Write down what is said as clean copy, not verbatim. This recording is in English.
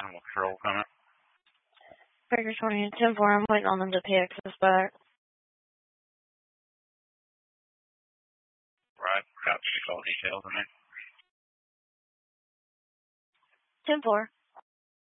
Animal Control coming. Breaker 20 and 10-4, I'm waiting on them to pay access back. Right, got the call details in there. 10-4.